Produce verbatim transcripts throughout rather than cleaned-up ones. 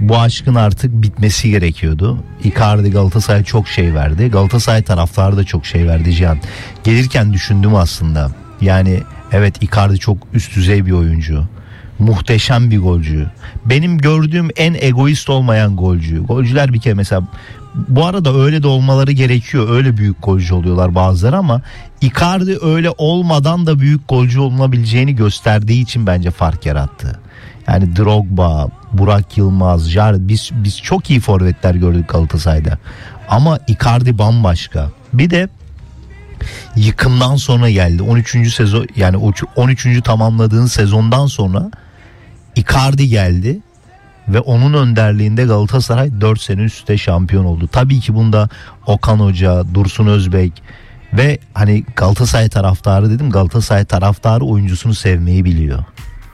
bu aşkın artık bitmesi gerekiyordu. Icardi Galatasaray'a çok şey verdi. Galatasaray taraftarı da çok şey verdi Cihan. Gelirken düşündüm aslında. Yani evet, Icardi çok üst düzey bir oyuncu. Muhteşem bir golcü. Benim gördüğüm en egoist olmayan golcü. Golcüler bir kere mesela, bu arada öyle de olmaları gerekiyor. Öyle büyük golcü oluyorlar bazıları ama Icardi öyle olmadan da büyük golcü olunabileceğini gösterdiği için bence fark yarattı. Yani Drogba, Burak Yılmaz, Jar, biz biz çok iyi forvetler gördük Galatasaray'da. Ama Icardi bambaşka. Bir de yıkımdan sonra geldi. on üçüncü sezon, yani on üçüncü tamamladığın sezondan sonra Icardi geldi ve onun önderliğinde Galatasaray dört sene üst üste şampiyon oldu. Tabii ki bunda Okan Hoca, Dursun Özbek ve hani Galatasaray taraftarı dedim, Galatasaray taraftarı oyuncusunu sevmeyi biliyor.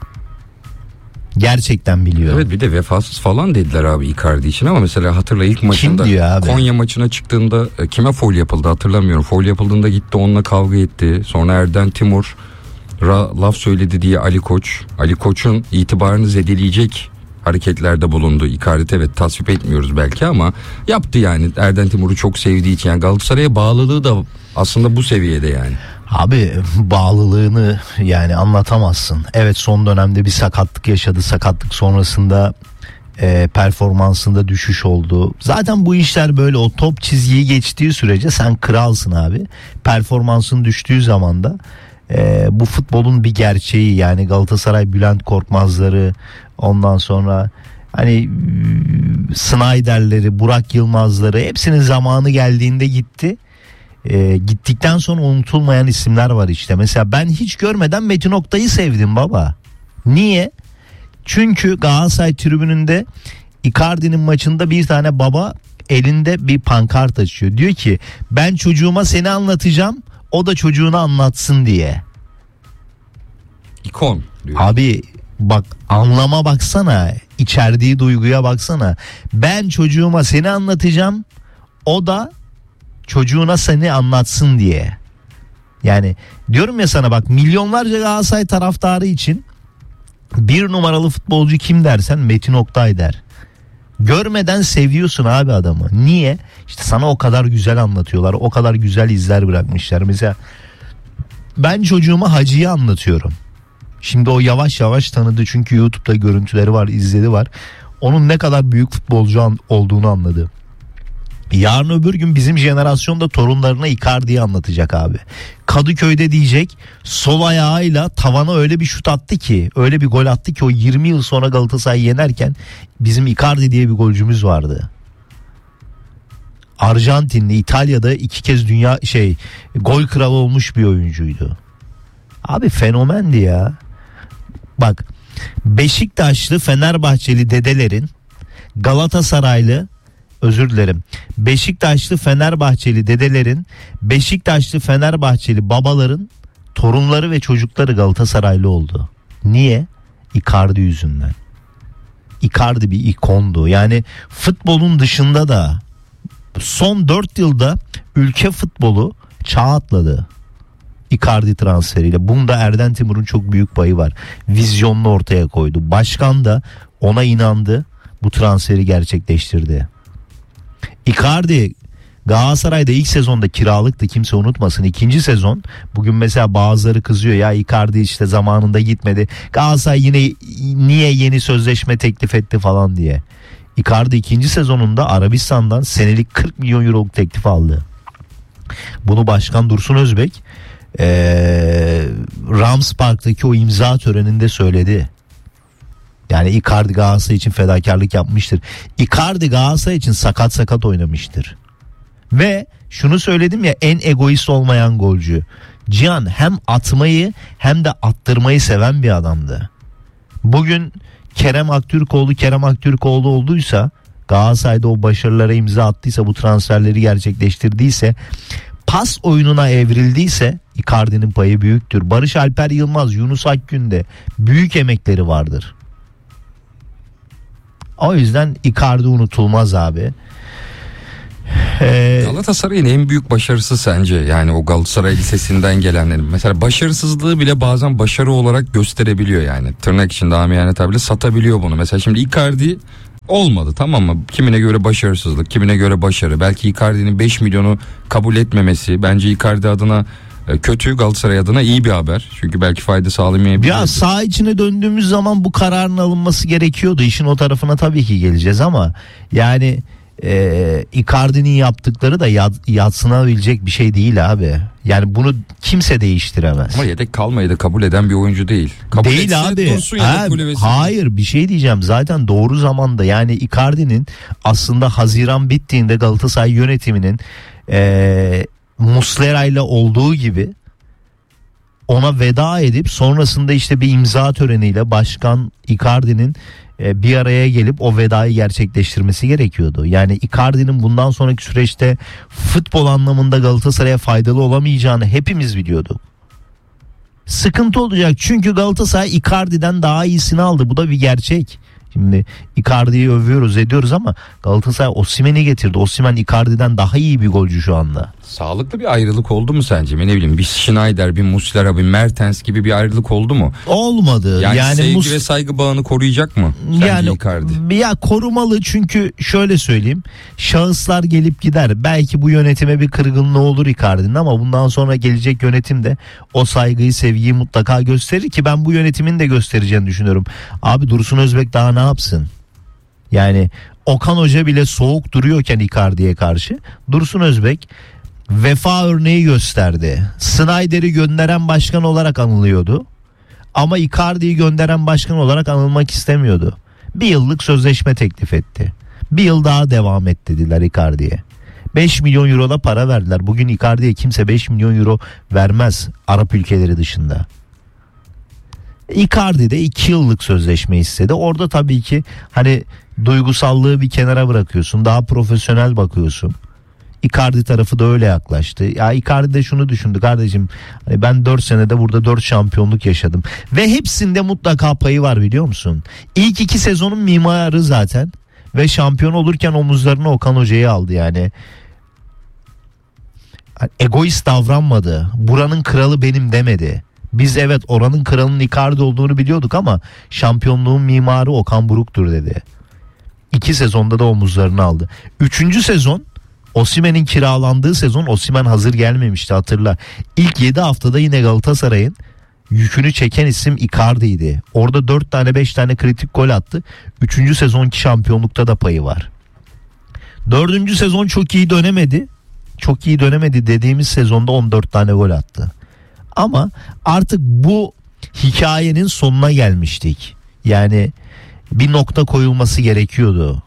Gerçekten biliyor. Evet, bir de vefasız falan dediler abi Icardi için ama mesela hatırla ilk maçında Konya maçına çıktığında kime faul yapıldı hatırlamıyorum. Faul yapıldığında gitti onunla kavga etti. Sonra Erden Timur ra, laf söyledi diye Ali Koç. Ali Koç'un itibarını zedeleyecek hareketlerde bulundu. Icardi evet tasvip etmiyoruz belki ama yaptı yani. Erden Timur'u çok sevdiği için, yani Galatasaray'a bağlılığı da aslında bu seviyede yani. Abi bağlılığını yani anlatamazsın. Evet, son dönemde bir sakatlık yaşadı. Sakatlık sonrasında e, performansında düşüş oldu. Zaten bu işler böyle, o top çizgiyi geçtiği sürece sen kralsın abi. Performansın düştüğü zaman da e, bu futbolun bir gerçeği. Yani Galatasaray Bülent Korkmazları, ondan sonra hani Snyder'leri, Burak Yılmaz'ları, hepsinin zamanı geldiğinde gitti. E, gittikten sonra unutulmayan isimler var işte. Mesela ben hiç görmeden Metin Oktay'ı sevdim baba. Niye? Çünkü Galatasaray tribününde Icardi'nin maçında bir tane baba elinde bir pankart açıyor. Diyor ki ben çocuğuma seni anlatacağım, o da çocuğuna anlatsın diye. İkon diyor. Abi bak, anlama baksana, içerdiği duyguya baksana. Ben çocuğuma seni anlatacağım, o da çocuğuna seni anlatsın diye. Yani diyorum ya sana, bak, milyonlarca Galatasaray taraftarı için bir numaralı futbolcu kim dersen Metin Oktay der. Görmeden seviyorsun abi adamı. Niye? İşte sana o kadar güzel anlatıyorlar, o kadar güzel izler bırakmışlar. Mesela ben çocuğuma Hacı'yı anlatıyorum. Şimdi o yavaş yavaş tanıdı, çünkü YouTube'da görüntüleri var, izledi var. Onun ne kadar büyük futbolcu olduğunu anladı. Yarın öbür gün bizim jenerasyonda torunlarına Icardi'yi anlatacak abi. Kadıköy'de diyecek, sol ayağıyla tavana öyle bir şut attı ki, öyle bir gol attı ki, o yirmi yıl sonra Galatasaray'ı yenerken bizim Icardi diye bir golcümüz vardı. Arjantinli, İtalya'da iki kez dünya şey gol kralı olmuş bir oyuncuydu. Abi fenomendi ya. Bak, Beşiktaşlı, Fenerbahçeli dedelerin, Galatasaraylı Özür dilerim. Beşiktaşlı Fenerbahçeli dedelerin, Beşiktaşlı Fenerbahçeli babaların torunları ve çocukları Galatasaraylı oldu. Niye? Icardi yüzünden. Icardi bir ikondu. Yani futbolun dışında da son dört yılda ülke futbolu çağ atladı. Icardi transferiyle. Bunda Erden Timur'un çok büyük payı var. Vizyonunu ortaya koydu. Başkan da ona inandı. Bu transferi gerçekleştirdi. Icardi Galatasaray'da ilk sezonda kiralıktı, kimse unutmasın. İkinci sezon, bugün mesela bazıları kızıyor ya, Icardi işte zamanında gitmedi, Galatasaray yine niye yeni sözleşme teklif etti falan diye. Icardi ikinci sezonunda Arabistan'dan senelik kırk milyon euroluk teklif aldı. Bunu Başkan Dursun Özbek ee, Rams Park'taki o imza töreninde söyledi. Yani Icardi Galatasaray için fedakarlık yapmıştır. Icardi Galatasaray için sakat sakat oynamıştır. Ve şunu söyledim ya, en egoist olmayan golcü. Cihan hem atmayı hem de attırmayı seven bir adamdı. Bugün Kerem Aktürkoğlu Kerem Aktürkoğlu olduysa, Galatasaray'da o başarılara imza attıysa, bu transferleri gerçekleştirdiyse, pas oyununa evrildiyse Icardi'nin payı büyüktür. Barış Alper Yılmaz, Yunus Akgün'de büyük emekleri vardır. O yüzden Icardi unutulmaz abi. Ee, Galatasaray'ın en büyük başarısı sence, yani o Galatasaray Lisesi'nden gelenlerin mesela başarısızlığı bile bazen başarı olarak gösterebiliyor, yani tırnak içinde amiyane tabirle satabiliyor bunu. Mesela şimdi Icardi olmadı, tamam mı? Kimine göre başarısızlık, kimine göre başarı. Belki Icardi'nin beş milyonu kabul etmemesi bence Icardi adına kötü, Galatasaray adına iyi bir haber. Çünkü belki fayda sağlamayabilir. Ya saha içine döndüğümüz zaman bu kararın alınması gerekiyordu. İşin o tarafına tabii ki geleceğiz ama yani e, Icardi'nin yaptıkları da yad, yadsınabilecek bir şey değil abi. Yani bunu kimse değiştiremez. Ama yedek kalmayı da kabul eden bir oyuncu değil. Kabul değil abi. Ha, hayır, bir şey diyeceğim. Zaten doğru zamanda, yani Icardi'nin aslında Haziran bittiğinde Galatasaray yönetiminin eee Muslera ile olduğu gibi ona veda edip sonrasında işte bir imza töreniyle başkan Icardi'nin e, bir araya gelip o vedayı gerçekleştirmesi gerekiyordu. Yani Icardi'nin bundan sonraki süreçte futbol anlamında Galatasaray'a faydalı olamayacağını hepimiz biliyorduk. Sıkıntı olacak çünkü Galatasaray Icardi'den daha iyisini aldı. Bu da bir gerçek. Şimdi Icardi'yi övüyoruz ediyoruz ama Galatasaray Osimhen'i getirdi. Osimhen Icardi'den daha iyi bir golcü şu anda. Sağlıklı bir ayrılık oldu mu sence? Ne bileyim, bir Schneider, bir Muslera, bir Mertens gibi bir ayrılık oldu mu? Olmadı. Yani, yani sevgi Mus- ve saygı bağını koruyacak mı sence yani, Icardi? Ya korumalı, çünkü şöyle söyleyeyim. Şahıslar gelip gider. Belki bu yönetime bir kırgınlığı olur Icardi'nin ama bundan sonra gelecek yönetim de o saygıyı, sevgiyi mutlaka gösterir ki ben bu yönetimin de göstereceğini düşünüyorum. Abi Dursun Özbek daha ne yapsın? Yani Okan Hoca bile soğuk duruyorken Icardi'ye karşı Dursun Özbek vefa örneği gösterdi. Snyder'i gönderen başkan olarak anılıyordu. Ama Icardi'yi gönderen başkan olarak anılmak istemiyordu. Bir yıllık sözleşme teklif etti. Bir yıl daha devam et dediler Icardi'ye. beş milyon euro da para verdiler. Bugün Icardi'ye kimse beş milyon euro vermez Arap ülkeleri dışında. Icardi de iki yıllık sözleşme istedi. Orada tabii ki hani duygusallığı bir kenara bırakıyorsun. Daha profesyonel bakıyorsun. Icardi tarafı da öyle yaklaştı. Ya Icardi de şunu düşündü: kardeşim hani ben dört senede burada dört şampiyonluk yaşadım. Ve hepsinde mutlaka payı var, biliyor musun? İlk iki sezonun mimarı zaten. Ve şampiyon olurken omuzlarına Okan Hoca'yı aldı yani. Egoist davranmadı. Buranın kralı benim demedi. Biz evet oranın kralının Icardi olduğunu biliyorduk ama şampiyonluğun mimarı Okan Buruk'tur dedi. İki sezonda da omuzlarını aldı. Üçüncü sezon, Osimhen'in kiralandığı sezon, Osimhen hazır gelmemişti, hatırla. İlk yedi haftada yine Galatasaray'ın yükünü çeken isim Icardi'ydi. Orada dört tane beş tane kritik gol attı. Üçüncü sezonki şampiyonlukta da payı var. Dördüncü sezon çok iyi dönemedi. Çok iyi dönemedi dediğimiz sezonda on dört tane gol attı. Ama artık bu hikayenin sonuna gelmiştik. Yani bir nokta koyulması gerekiyordu.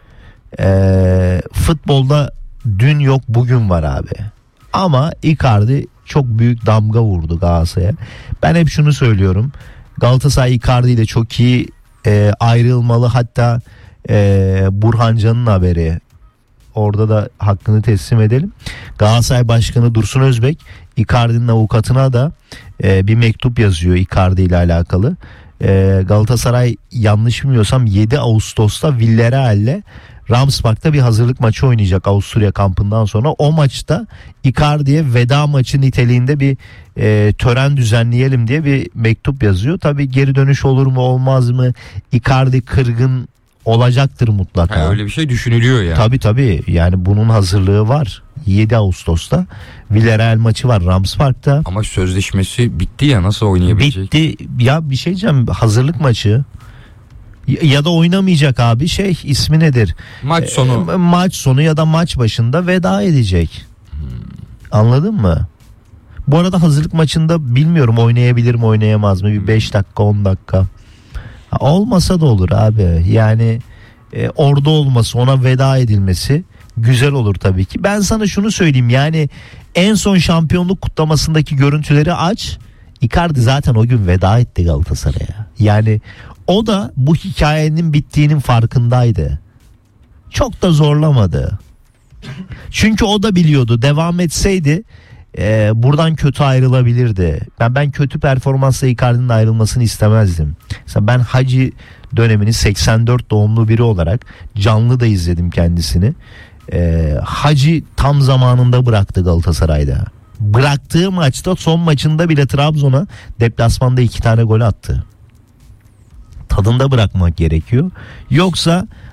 Ee, futbolda dün yok bugün var abi. Ama Icardi çok büyük damga vurdu Galatasaray'a. Ben hep şunu söylüyorum: Galatasaray Icardi ile çok iyi e, ayrılmalı. Hatta e, Burhan Can'ın haberi, orada da hakkını teslim edelim. Galatasaray Başkanı Dursun Özbek Icardi'nin avukatına da e, bir mektup yazıyor Icardi ile alakalı. E, Galatasaray yanlış bilmiyorsam yedi Ağustos'ta Villarreal'le Ramspark'ta bir hazırlık maçı oynayacak Avusturya kampından sonra. O maçta Icardi'ye veda maçı niteliğinde bir e, tören düzenleyelim diye bir mektup yazıyor. Tabii geri dönüş olur mu olmaz mı? Icardi kırgın olacaktır mutlaka. Ha, öyle bir şey düşünülüyor yani. Tabii tabii, yani bunun hazırlığı var. yedi Ağustos'ta Villarreal maçı var Ramspark'ta. Ama sözleşmesi bitti ya, nasıl oynayabilecek? Bitti ya, bir şey diyeceğim, hazırlık maçı. Ya da oynamayacak abi, şey ismi nedir? Maç sonu. E, maç sonu ya da maç başında veda edecek. Hmm. Anladın mı? Bu arada hazırlık maçında bilmiyorum oynayabilir mi oynayamaz mı? Bir beş dakika on dakika. Ha, olmasa da olur abi. Yani e, orada olması, ona veda edilmesi güzel olur tabii ki. Ben sana şunu söyleyeyim, yani en son şampiyonluk kutlamasındaki görüntüleri aç. Icardi zaten o gün veda etti Galatasaray'a. Yani o da bu hikayenin bittiğinin farkındaydı. Çok da zorlamadı. Çünkü o da biliyordu, devam etseydi e, buradan kötü ayrılabilirdi. Ben ben kötü performansla Icardi'nin ayrılmasını istemezdim. Mesela ben Hacı dönemini seksen dört doğumlu biri olarak canlı da izledim kendisini. E, Hacı tam zamanında bıraktı Galatasaray'da. Bıraktığı maçta, son maçında bile Trabzon'a deplasmanda iki tane gol attı. Tadında bırakmak gerekiyor. Yoksa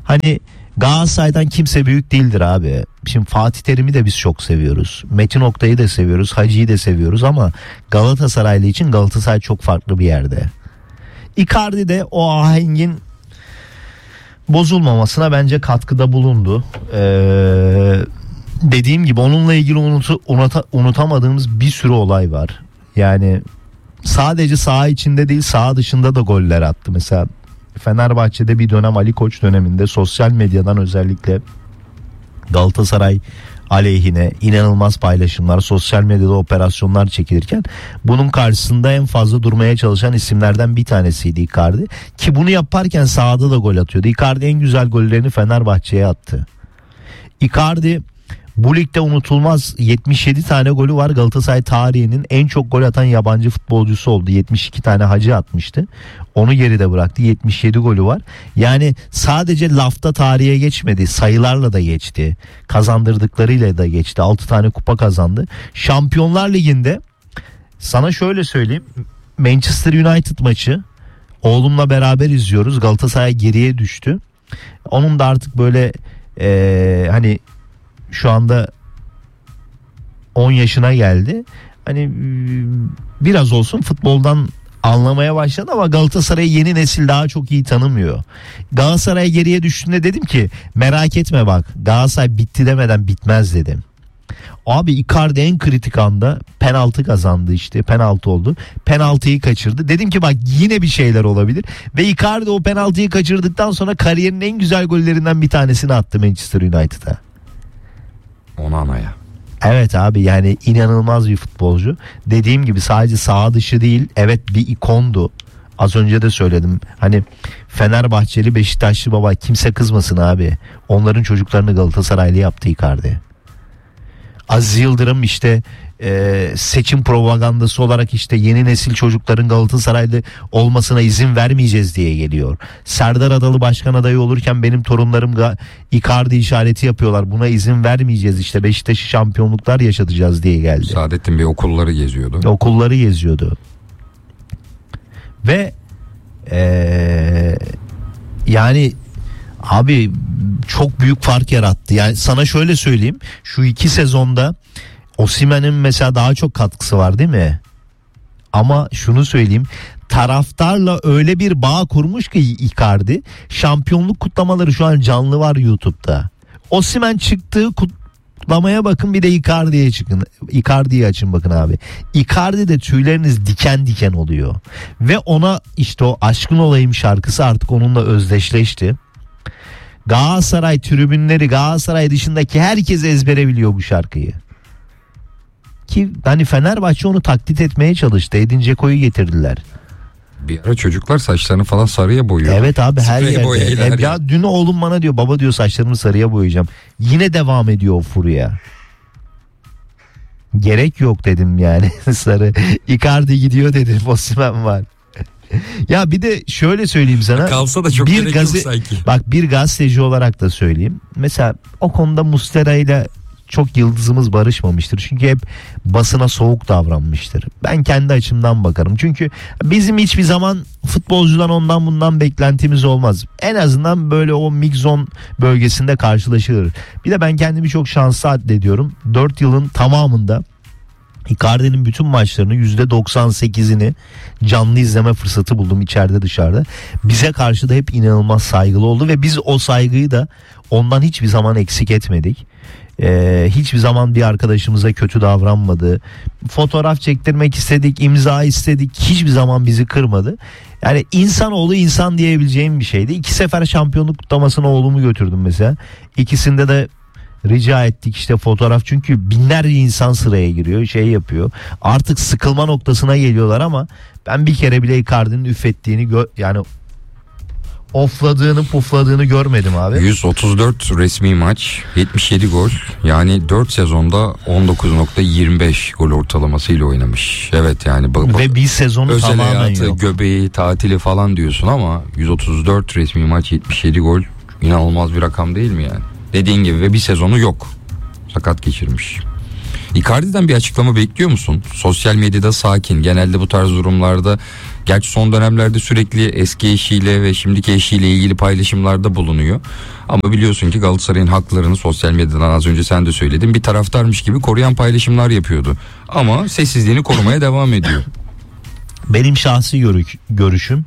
Hani Galatasaray'dan kimse büyük değildir abi. Şimdi Fatih Terim'i de biz çok seviyoruz. Metin Oktay'ı da seviyoruz. Hacı'yı da seviyoruz ama Galatasaraylı için Galatasaray çok farklı bir yerde. Icardi de o ahengin bozulmamasına bence katkıda bulundu. Ee, dediğim gibi onunla ilgili unutu, unuta, unutamadığımız bir sürü olay var. Yani sadece saha içinde değil, saha dışında da goller attı. Mesela Fenerbahçe'de bir dönem Ali Koç döneminde sosyal medyadan özellikle Galatasaray aleyhine inanılmaz paylaşımlar, sosyal medyada operasyonlar çekilirken bunun karşısında en fazla durmaya çalışan isimlerden bir tanesiydi Icardi. Ki bunu yaparken sahada da gol atıyordu. Icardi en güzel gollerini Fenerbahçe'ye attı. Icardi bu ligde unutulmaz yetmiş yedi tane golü var. Galatasaray tarihinin en çok gol atan yabancı futbolcusu oldu. yetmiş iki tane Hacı atmıştı. Onu geride bıraktı. yetmiş yedi golü var. Yani sadece lafta tarihe geçmedi. Sayılarla da geçti. Kazandırdıklarıyla da geçti. altı tane kupa kazandı. Şampiyonlar Ligi'nde sana şöyle söyleyeyim. Manchester United maçı oğlumla beraber izliyoruz. Galatasaray geriye düştü. Onun da artık böyle ee, hani şu anda on yaşına geldi. Hani biraz olsun futboldan anlamaya başladı ama Galatasaray'ı yeni nesil daha çok iyi tanımıyor. Galatasaray geriye düştüğünde dedim ki merak etme bak, Galatasaray bitti demeden bitmez dedim. Abi Icardi en kritik anda penaltı kazandı, işte penaltı oldu. Penaltıyı kaçırdı. Dedim ki bak yine bir şeyler olabilir. Ve Icardi o penaltıyı kaçırdıktan sonra kariyerinin en güzel gollerinden bir tanesini attı Manchester United'a. Onana'ya. Evet abi, yani inanılmaz bir futbolcu. Dediğim gibi sadece saha dışı değil, evet bir ikondu. Az önce de söyledim. Hani Fenerbahçeli, Beşiktaşlı baba kimse kızmasın abi. Onların çocuklarını Galatasaraylı yaptı Icardi. Aziz Yıldırım işte e, seçim propagandası olarak işte yeni nesil çocukların Galatasaraylı olmasına izin vermeyeceğiz diye geliyor. Serdar Adalı başkan adayı olurken benim torunlarım ga- Icardi işareti yapıyorlar. Buna izin vermeyeceğiz, işte Beşiktaş'ı şampiyonluklar yaşatacağız diye geldi. Saadettin Bey okulları geziyordu. Okulları geziyordu. Ve e, yani abi çok büyük fark yarattı. Yani sana şöyle söyleyeyim. Şu iki sezonda Osimhen'in mesela daha çok katkısı var değil mi? Ama şunu söyleyeyim. Taraftarla öyle bir bağ kurmuş ki Icardi. Şampiyonluk kutlamaları şu an canlı var YouTube'da. Osimhen çıktığı kutlamaya bakın, bir de Icardi'ye çıkın. Icardi'yi açın bakın abi. Icardi'de tüyleriniz diken diken oluyor. Ve ona işte o Aşkın Olayım şarkısı artık onunla özdeşleşti. Galatasaray tribünleri, Galatasaray dışındaki herkes ezbere biliyor bu şarkıyı. Ki hani Fenerbahçe onu taklit etmeye çalıştı. Edin Dzeko'yu getirdiler. Bir ara çocuklar saçlarını falan sarıya boyuyor. Evet abi, her yerde. E, ya dün oğlum bana diyor, baba diyor saçlarımı sarıya boyayacağım. Yine devam ediyor o furya. Gerek yok dedim yani. Sarı. Icardi gidiyor dedim. Osimhen var. Ya bir de şöyle söyleyeyim sana. Kalsa da çok bir gerek gaze- yok sanki. Bak bir gazeteci olarak da söyleyeyim. Mesela o konuda Muslera ile çok yıldızımız barışmamıştır. Çünkü hep basına soğuk davranmıştır. Ben kendi açımdan bakarım. Çünkü bizim hiçbir zaman futbolcudan ondan bundan beklentimiz olmaz. En azından böyle o mid-zone bölgesinde karşılaşılır. Bir de ben kendimi çok şanslı addediyorum. dört yılın tamamında Icardi'nin bütün maçlarını yüzde doksan sekizini canlı izleme fırsatı buldum, içeride dışarıda. Bize karşı da hep inanılmaz saygılı oldu ve biz o saygıyı da ondan hiçbir zaman eksik etmedik. Ee, hiçbir zaman bir arkadaşımıza kötü davranmadı. Fotoğraf çektirmek istedik, imza istedik, hiçbir zaman bizi kırmadı. Yani insanoğlu insan diyebileceğim bir şeydi. İki sefer şampiyonluk kutlamasına oğlumu götürdüm mesela. İkisinde de rica ettik işte fotoğraf, çünkü binlerce insan sıraya giriyor, şey yapıyor. Artık sıkılma noktasına geliyorlar ama ben bir kere bile Icardi'nin üfettiğini gö- yani ofladığını pufladığını görmedim abi. yüz otuz dört resmi maç, yetmiş yedi gol. Yani dört sezonda on dokuz nokta yirmi beş gol ortalamasıyla oynamış. Evet yani ba- ve bir sezonu özel tamamen hayatı, yok. göbeği, tatili falan diyorsun ama yüz otuz dört resmi maç, yetmiş yedi gol inanılmaz bir rakam değil mi yani? Dediğin gibi, ve bir sezonu yok. Sakat geçirmiş. Icardi'den bir açıklama bekliyor musun? Sosyal medyada sakin. Genelde bu tarz durumlarda, gerçi son dönemlerde sürekli eski eşiyle ve şimdiki eşiyle ilgili paylaşımlarda bulunuyor. Ama biliyorsun ki Galatasaray'ın haklarını sosyal medyadan, az önce sen de söyledin, bir taraftarmış gibi koruyan paylaşımlar yapıyordu. Ama sessizliğini korumaya devam ediyor. Benim şahsi görü- görüşüm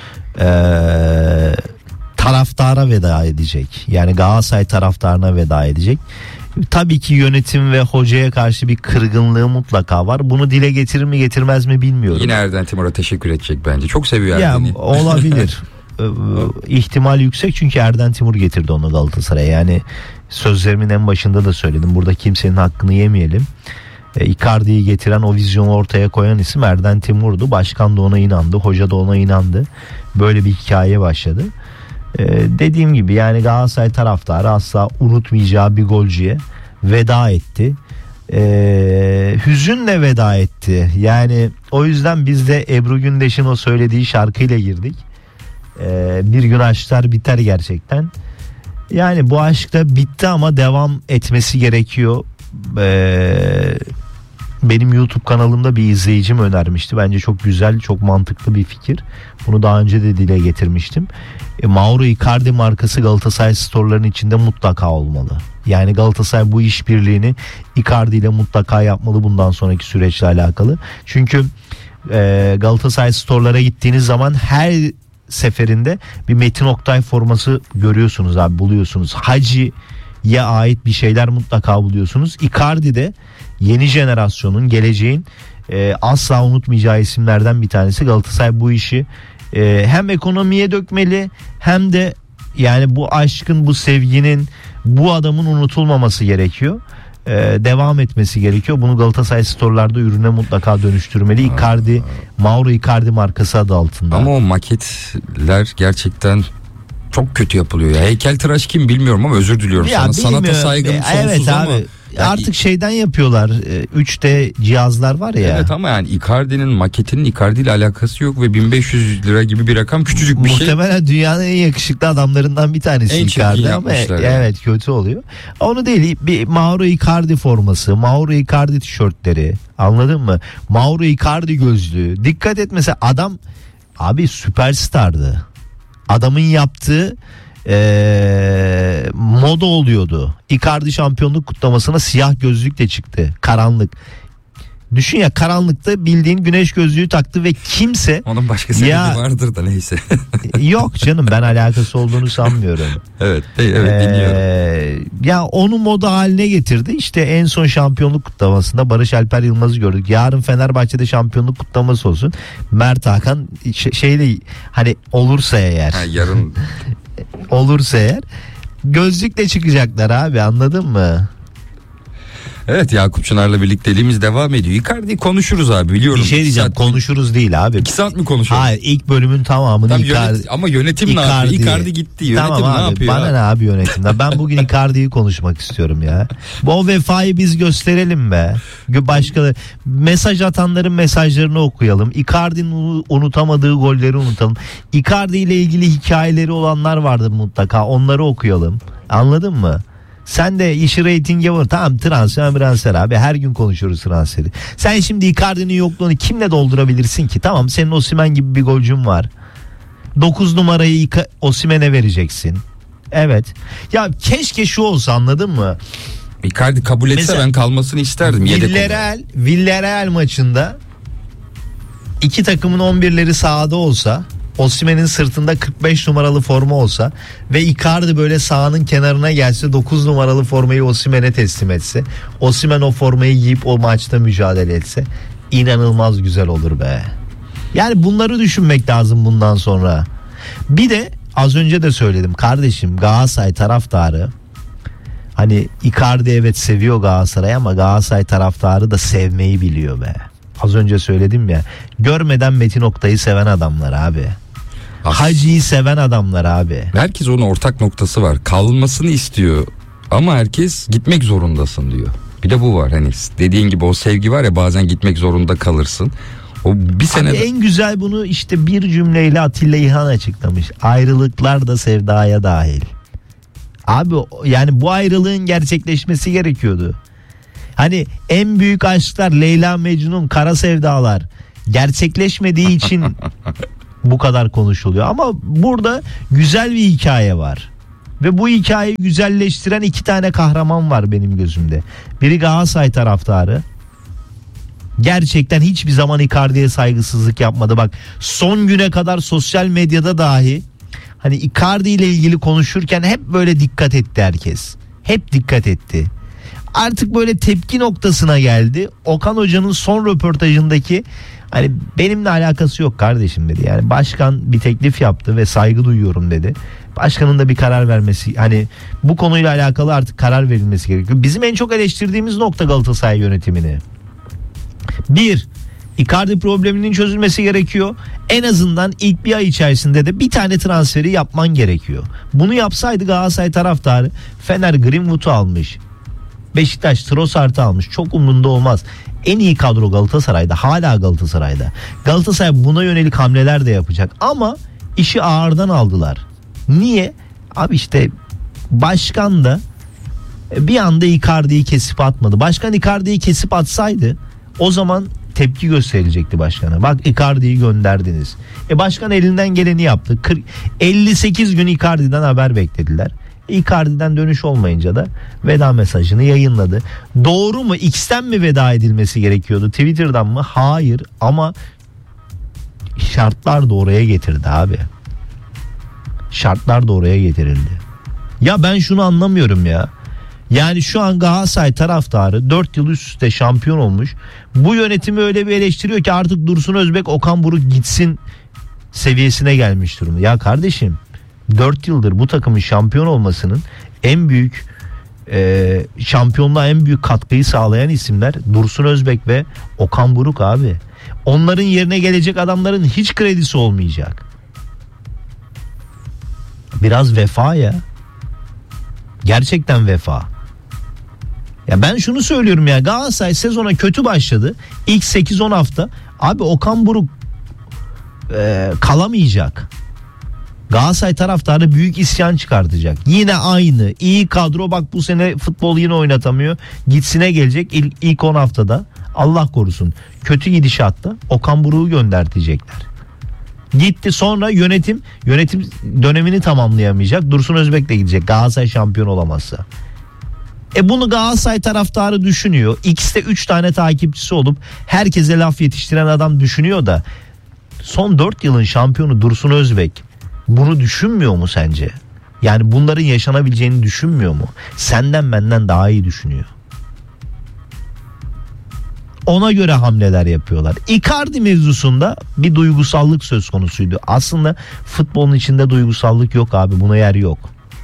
ee, taraftara veda edecek. Yani Galatasaray taraftarına veda edecek. Tabii ki yönetim ve hocaya karşı bir kırgınlığı mutlaka var. Bunu dile getirir mi getirmez mi bilmiyorum. Yine Erden Timur'a teşekkür edecek bence. Çok seviyor ya, Erden'i. Olabilir. İhtimal yüksek çünkü Erden Timur getirdi onu Galatasaray'a. Yani sözlerimin en başında da söyledim. Burada kimsenin hakkını yemeyelim. Icardi'yi getiren, o vizyonu ortaya koyan isim Erden Timur'du. Başkan da ona inandı, hoca da ona inandı. Böyle bir hikaye başladı. Ee, dediğim gibi yani Galatasaray taraftarı asla unutmayacağı bir golcüye veda etti. Ee, hüzünle veda etti. Yani o yüzden biz de Ebru Gündeş'in o söylediği şarkıyla girdik. Ee, bir gün aşklar biter gerçekten. Yani bu aşk da bitti ama devam etmesi gerekiyor. Ee, benim YouTube kanalımda bir izleyicim önermişti. Bence çok güzel, çok mantıklı bir fikir. Bunu daha önce de dile getirmiştim. E, Mauro Icardi markası Galatasaray store'larının içinde mutlaka olmalı. Yani Galatasaray bu işbirliğini Icardi ile mutlaka yapmalı bundan sonraki süreçle alakalı. Çünkü e, Galatasaray store'lara gittiğiniz zaman her seferinde bir Metin Oktay forması görüyorsunuz abi, buluyorsunuz. Hacı'ya ait bir şeyler mutlaka buluyorsunuz. Icardi de yeni jenerasyonun, geleceğin e, asla unutmayacağı isimlerden bir tanesi. Galatasaray bu işi e, hem ekonomiye dökmeli hem de yani bu aşkın, bu sevginin, bu adamın unutulmaması gerekiyor. E, devam etmesi gerekiyor. Bunu Galatasaray store'larda ürüne mutlaka dönüştürmeli. Icardi, Mauro Icardi markası adı altında. Ama o maketler gerçekten çok kötü yapılıyor ya. Heykeltıraş kim bilmiyorum ama özür diliyorum. Ya Sana sanata saygım e, sonsuz evet ama abi. yani Artık şeyden yapıyorlar. üç D cihazlar var ya. evet ama yani Icardi'nin maketinin Icardi ile alakası yok ve bin beş yüz lira gibi bir rakam, küçücük bir şey. Muhtemelen dünyanın en yakışıklı adamlarından bir tanesi En Icardi ama yani. evet kötü oluyor. Onu değil, bir Mauro Icardi forması, Mauro Icardi tişörtleri, anladın mı? Mauro Icardi gözlüğü. Dikkat et mesela adam abi süperstardı. Adamın yaptığı Ee, moda oluyordu. Icardi şampiyonluk kutlamasına siyah gözlükle çıktı. Karanlık. Düşün ya, karanlıkta bildiğin güneş gözlüğü taktı ve kimse... Onun başka sebebi ya, vardır da neyse. Yok canım, ben alakası olduğunu sanmıyorum. Evet, evet ee, dinliyorum. Ya onu moda haline getirdi. İşte en son şampiyonluk kutlamasında Barış Alper Yılmaz'ı gördük. Yarın Fenerbahçe'de şampiyonluk kutlaması olsun. Mert Hakan şey, şeyde hani olursa eğer. Ha, yarın olursa eğer gözlükle çıkacaklar abi, anladın mı? Evet, Yakup Çınar'la birlikteliğimiz devam ediyor. Icardi konuşuruz abi, biliyorum. Bir şey diyeceğim, saat konuşuruz değil abi. İki saat mi konuşalım? Hayır, ilk bölümün tamamını Tam Icardi. Yönet, ama yönetim Icardi, ne yapıyor? Icardi gitti. Yönetim tamam abi, ne yapıyor? Bana ne abi yönetimden? Ben bugün Icardi'yi konuşmak istiyorum ya. Bu vefayı biz gösterelim be. Başka mesaj atanların mesajlarını okuyalım. Icardi'nin unutamadığı golleri unutalım. Icardi ile ilgili hikayeleri olanlar vardır mutlaka. Onları okuyalım. Anladın mı? Sen de işi reytinge vur. Tamam, transfer transfer abi. Her gün konuşuyoruz transferi. Sen şimdi Icardi'nin yokluğunu kimle doldurabilirsin ki? Tamam, senin Osimhen gibi bir golcün var. dokuz numarayı Osimhen'e vereceksin. Evet. Ya keşke şu olsa, anladın mı? Icardi kabul etse mesela, ben kalmasını isterdim. Villarreal, Villarreal maçında iki takımın on birleri sahada olsa, Osimhen'in sırtında kırk beş numaralı forma olsa ve Icardi böyle sahanın kenarına gelse, dokuz numaralı formayı Osimhen'e teslim etse, Osimhen o formayı giyip o maçta mücadele etse, inanılmaz güzel olur be. Yani bunları düşünmek lazım bundan sonra. Bir de az önce de söyledim kardeşim, Galatasaray taraftarı hani Icardi evet seviyor Galatasaray ama Galatasaray taraftarı da sevmeyi biliyor be. Az önce söyledim ya, görmeden Metin Oktay'ı seven adamlar abi. Hacı'yı seven adamlar abi. Herkes onun ortak noktası var. Kalmasını istiyor ama herkes gitmek zorundasın diyor. Bir de bu var, hani dediğin gibi o sevgi var ya, bazen gitmek zorunda kalırsın. O bir sene abi en güzel bunu işte bir cümleyle Atilla İlhan açıklamış. Ayrılıklar da sevdaya dahil. Abi yani bu ayrılığın gerçekleşmesi gerekiyordu. Hani en büyük aşklar, Leyla Mecnun, Kara Sevdalar gerçekleşmediği için bu kadar konuşuluyor. Ama burada güzel bir hikaye var. Ve bu hikayeyi güzelleştiren iki tane kahraman var benim gözümde. Biri Galatasaray taraftarı. Gerçekten hiçbir zaman Icardi'ye saygısızlık yapmadı. Bak, son güne kadar sosyal medyada dahi hani Icardi ile ilgili konuşurken hep böyle dikkat etti herkes. Hep dikkat etti. Artık böyle tepki noktasına geldi. Okan Hoca'nın son röportajındaki hani benimle alakası yok kardeşim dedi. Yani başkan bir teklif yaptı ve saygı duyuyorum dedi. Başkanın da bir karar vermesi, hani bu konuyla alakalı artık karar verilmesi gerekiyor. Bizim en çok eleştirdiğimiz nokta Galatasaray yönetimini. Bir, Icardi probleminin çözülmesi gerekiyor. En azından ilk bir ay içerisinde de bir tane transferi yapman gerekiyor. Bunu yapsaydı Galatasaray taraftarı Fener Greenwood'u almış, Beşiktaş Trossard'ı almış, çok umurunda olmaz. En iyi kadro Galatasaray'da, hala Galatasaray'da. Galatasaray buna yönelik hamleler de yapacak ama işi ağırdan aldılar. Niye? Abi işte başkan da bir anda Icardi'yi kesip atmadı. Başkan Icardi'yi kesip atsaydı o zaman tepki gösterilecekti başkana. Bak, Icardi'yi gönderdiniz. E başkan elinden geleni yaptı. kırk, elli sekiz gün Icardi'den haber beklediler. Icardi'den dönüş olmayınca da veda mesajını yayınladı. Doğru mu? X'ten mi veda edilmesi gerekiyordu? Twitter'dan mı? Hayır, ama şartlar da oraya getirdi abi. Şartlar da oraya getirildi. Ya ben şunu anlamıyorum ya. Yani şu an Galatasaray taraftarı dört yıl üst üste şampiyon olmuş. Bu yönetimi öyle bir eleştiriyor ki artık Dursun Özbek, Okan Buruk gitsin seviyesine gelmiş durumda. Ya kardeşim, dört yıldır bu takımın şampiyon olmasının en büyük e, şampiyonluğa en büyük katkıyı sağlayan isimler Dursun Özbek ve Okan Buruk abi. Onların yerine gelecek adamların hiç kredisi olmayacak. Biraz vefa ya. Gerçekten vefa. Ya ben şunu söylüyorum ya, Galatasaray sezona kötü başladı. İlk sekiz on hafta abi Okan Buruk e, kalamayacak. Galatasaray taraftarı büyük isyan çıkartacak. Yine aynı iyi kadro, bak bu sene futbol yine oynatamıyor. Gitsine gelecek ilk, ilk on haftada. Allah korusun. Kötü gidişatta Okan Buruk'u göndertecekler. Gitti, sonra yönetim yönetim dönemini tamamlayamayacak. Dursun Özbek de gidecek Galatasaray şampiyon olamazsa. E bunu Galatasaray taraftarı düşünüyor. X'te üç tane takipçisi olup herkese laf yetiştiren adam düşünüyor da son dört yılın şampiyonu Dursun Özbek bunu düşünmüyor mu sence? Yani bunların yaşanabileceğini düşünmüyor mu? Senden benden daha iyi düşünüyor. Ona göre hamleler yapıyorlar. Icardi mevzusunda bir duygusallık söz konusuydu. Aslında futbolun içinde duygusallık yok abi. Buna yer yok.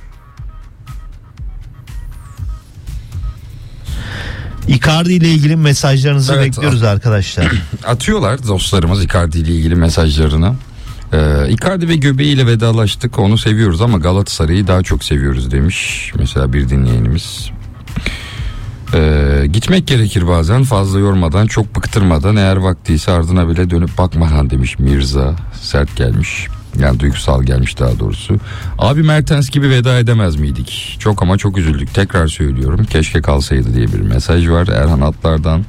Icardi ile ilgili mesajlarınızı evet, bekliyoruz arkadaşlar. Atıyorlar dostlarımız Icardi ile ilgili mesajlarını. Ee, Icardi ve göbeğiyle vedalaştık. Onu seviyoruz ama Galatasaray'ı daha çok seviyoruz demiş. Mesela bir dinleyenimiz. Ee, gitmek gerekir bazen, fazla yormadan, çok bıktırmadan, eğer vaktiyse ardına bile dönüp bakmadan demiş Mirza. Sert gelmiş, yani duygusal gelmiş daha doğrusu. Abi Mertens gibi veda edemez miydik? Çok ama çok üzüldük, tekrar söylüyorum, keşke kalsaydı diye bir mesaj var Erhan Atlar'dan.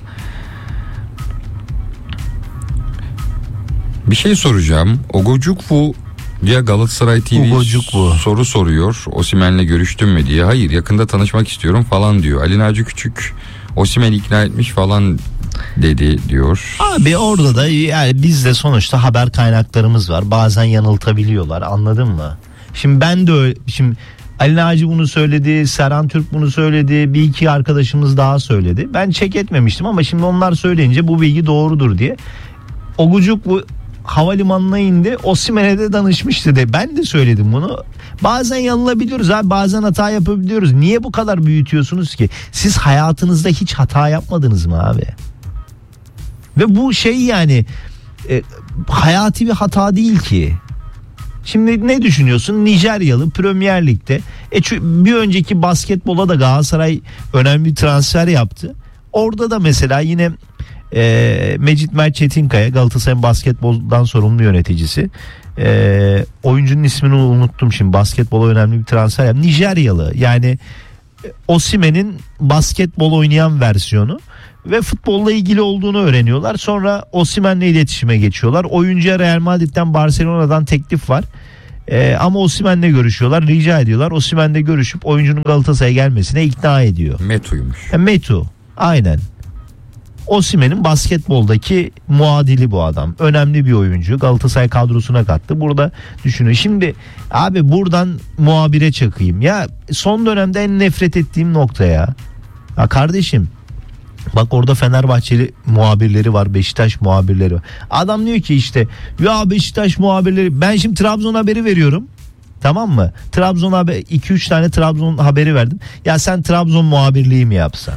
Bir şey soracağım. Ogocukwu ya Galatasaray T V soru soruyor. Osimhen'le görüştün mü diye. Hayır, yakında tanışmak istiyorum falan diyor. Ali Naci Küçük Osimhen'i ikna etmiş falan dedi diyor. Abi orada da yani bizde sonuçta haber kaynaklarımız var. Bazen yanıltabiliyorlar, anladın mı? Şimdi ben de öyle, şimdi Ali Naci bunu söyledi, Serhan Türk bunu söyledi, bir iki arkadaşımız daha söyledi. Ben çek etmemiştim ama şimdi onlar söyleyince bu bilgi doğrudur diye. Ogocukwu havalimanına indi, Osimhen'e de danışmıştı de. Ben de söyledim bunu. Bazen yanılabiliyoruz abi, bazen hata yapabiliyoruz. Niye bu kadar büyütüyorsunuz ki? Siz hayatınızda hiç hata yapmadınız mı abi? Ve bu şey yani e, hayati bir hata değil ki. Şimdi ne düşünüyorsun? Nijeryalı Premier Lig'de. E, bir önceki basketbola da Galatasaray önemli bir transfer yaptı. Orada da mesela yine E, Mecit Mert Çetinkaya, Galatasaray'ın basketboldan sorumlu yöneticisi. E, oyuncunun ismini unuttum şimdi. Basketbola önemli bir transfer yaptı. Nijeryalı. Yani Osimhen'in basketbol oynayan versiyonu ve futbolla ilgili olduğunu öğreniyorlar. Sonra Osimhen'le iletişime geçiyorlar. Oyuncuya Real Madrid'den, Barcelona'dan teklif var. Ee, ama Osimhen'le görüşüyorlar, rica ediyorlar. Osimhen'le görüşüp oyuncunun Galatasaray'a gelmesine ikna ediyor. Metu'ymuş. E, Metu, aynen. Osimhen'in basketboldaki muadili bu adam. Önemli bir oyuncu. Galatasaray kadrosuna kattı. Burada düşünün. Şimdi abi buradan muhabire çakayım. Ya son dönemde en nefret ettiğim nokta ya. Ya kardeşim, bak orada Fenerbahçeli muhabirleri var, Beşiktaş muhabirleri var. Adam diyor ki işte ya Beşiktaş muhabirleri, ben şimdi Trabzon haberi veriyorum. Tamam mı? Trabzon haber, iki üç tane Trabzon haberi verdim. Ya sen Trabzon muhabirliği mi yapsan?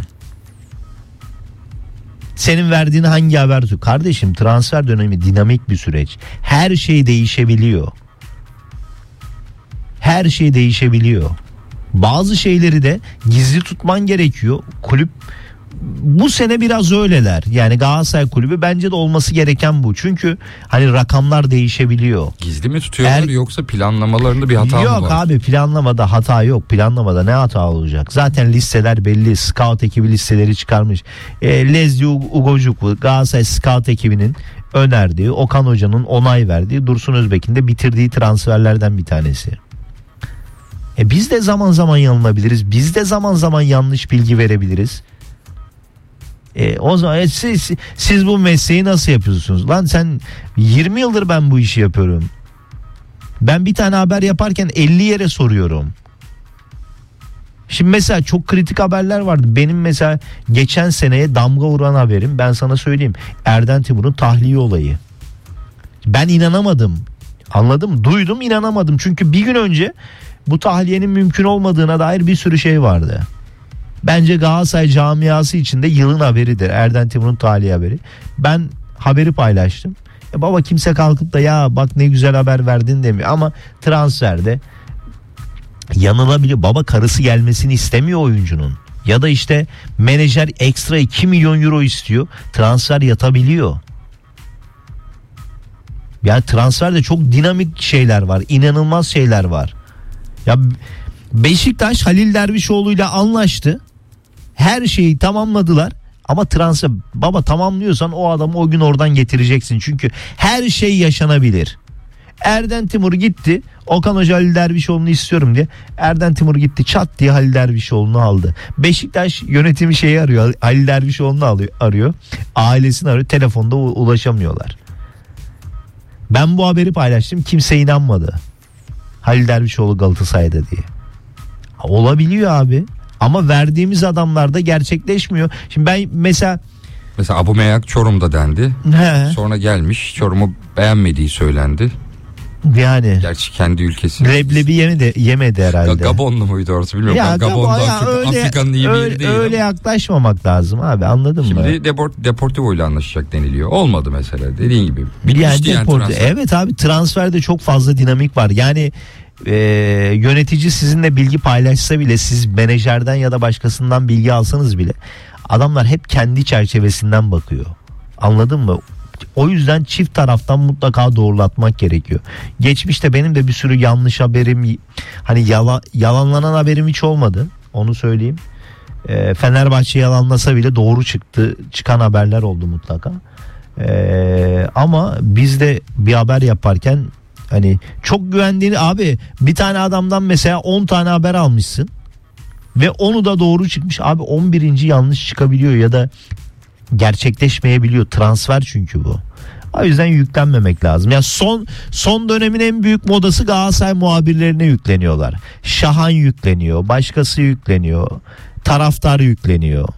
Senin verdiğin hangi haber tutuyor? Kardeşim, transfer dönemi dinamik bir süreç. Her şey değişebiliyor. Her şey değişebiliyor. Bazı şeyleri de gizli tutman gerekiyor. Kulüp bu sene biraz öyleler. Yani Galatasaray Kulübü bence de olması gereken bu. Çünkü hani rakamlar değişebiliyor. Gizli mi tutuyorlar er... yoksa planlamalarında bir hata yok mı var? Yok abi, planlamada hata yok. Planlamada ne hata olacak? Zaten listeler belli. Scout ekibi listeleri çıkarmış. E, Lezli Ugocuklu Galatasaray Scout ekibinin önerdiği, Okan Hoca'nın onay verdiği, Dursun Özbek'in de bitirdiği transferlerden bir tanesi. E, biz de zaman zaman yanılabiliriz. Biz de zaman zaman yanlış bilgi verebiliriz. E, o zaman e, siz, siz bu mesleği nasıl yapıyorsunuz? Lan sen yirmi yıldır ben bu işi yapıyorum. Ben bir tane haber yaparken elli yere soruyorum. Şimdi mesela çok kritik haberler vardı. Benim mesela geçen seneye damga vuran haberim, ben sana söyleyeyim, Erden Timur'un tahliye olayı. Ben inanamadım. Anladın mı? Duydum, inanamadım. Çünkü bir gün önce bu tahliyenin mümkün olmadığına dair bir sürü şey vardı. Bence Galatasaray camiası içinde yılın haberidir Erden Timur'un tahliye haberi. Ben haberi paylaştım. E baba, kimse kalkıp da ya bak ne güzel haber verdin demiyor. Ama transferde yanılabiliyor. Baba, karısı gelmesini istemiyor oyuncunun. Ya da işte menajer ekstra iki milyon euro istiyor. Transfer yatabiliyor. Yani transferde çok dinamik şeyler var. İnanılmaz şeyler var. Ya Beşiktaş Halil Dervişoğlu ile anlaştı. Her şeyi tamamladılar. Ama transfer, baba, tamamlıyorsan o adamı o gün oradan getireceksin. Çünkü her şey yaşanabilir. Erden Timur gitti. Okan Hoca Halil Dervişoğlu'nu istiyorum diye. Erden Timur gitti, çat diye Halil Dervişoğlu'nu aldı. Beşiktaş yönetimi şeyi arıyor. Halil Dervişoğlu'nu arıyor. Ailesini arıyor. Telefonda ulaşamıyorlar. Ben bu haberi paylaştım. Kimse inanmadı. Halil Dervişoğlu Galatasaray'da diye. Olabiliyor abi. Ama verdiğimiz adamlarda gerçekleşmiyor. Şimdi ben mesela Mesela Abumeyak Çorum'da dendi. He. Sonra gelmiş, Çorum'u beğenmediği söylendi. Yani. Gerçi kendi ülkesi. Leblebi yemedi, yemedi herhalde. Gabonlu muydu orası bilmiyorum. Ya, Gabon'da ya, Afrika, öyle, Afrika'nın iyi bir öyle, yeri değil. Öyle ama. yaklaşmamak lazım abi, anladın Şimdi mı? Şimdi Deport, Deportivo ile anlaşacak deniliyor. Olmadı mesela, dediğin gibi. Bitmişti yani, yani transfer. Evet abi, transferde çok fazla dinamik var. Yani e, yönetici sizinle bilgi paylaşsa bile, siz menajerden ya da başkasından bilgi alsanız bile, adamlar hep kendi çerçevesinden bakıyor. Anladın mı? O yüzden çift taraftan mutlaka doğrulatmak gerekiyor. Geçmişte benim de bir sürü yanlış haberim, hani yalan, yalanlanan haberim hiç olmadı. Onu söyleyeyim. E, Fenerbahçe yalanlasa bile doğru çıktı. Çıkan haberler oldu mutlaka. E, ama biz de bir haber yaparken hani çok güvendiğini, abi bir tane adamdan mesela on tane haber almışsın ve onu da doğru çıkmış. Abi on birinci yanlış çıkabiliyor ya da gerçekleşmeyebiliyor. Transfer çünkü bu. O yüzden yüklenmemek lazım. Yani son son dönemin en büyük modası Galatasaray muhabirlerine yükleniyorlar. Şahan yükleniyor, başkası yükleniyor, taraftar yükleniyor.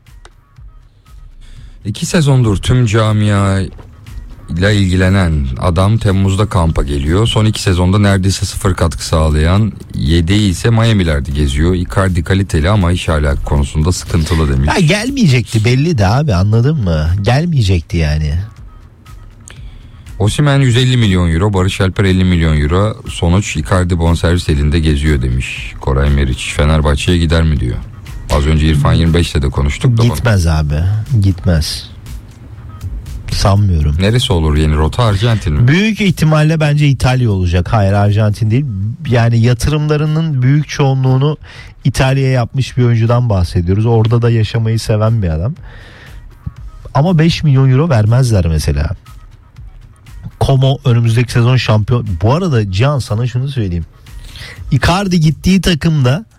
İki sezondur tüm camia ile ilgilenen adam Temmuz'da kampa geliyor. Son iki sezonda neredeyse sıfır katkı sağlayan yedeği ise Miami'lerde geziyor. Icardi kaliteli ama iş alakası konusunda sıkıntılı demiş. Ya gelmeyecekti belli de abi, anladın mı? Gelmeyecekti yani. Osimhen yüz elli milyon euro, Barış Alper elli milyon euro. Sonuç Icardi bonservis elinde geziyor demiş Koray Meriç. Fenerbahçe'ye gider mi diyor. Az önce İrfan yirmi beşte de konuştuk da. Gitmez bunu. Abi gitmez. Sanmıyorum. Neresi olur yeni rota, Arjantin mi? Büyük ihtimalle bence İtalya olacak. Hayır, Arjantin değil. Yani yatırımlarının büyük çoğunluğunu İtalya'ya yapmış bir oyuncudan bahsediyoruz. Orada da yaşamayı seven bir adam. Ama beş milyon euro vermezler mesela. Como önümüzdeki sezon şampiyon. Bu arada Cihan, sana şunu söyleyeyim. Icardi gittiği takımda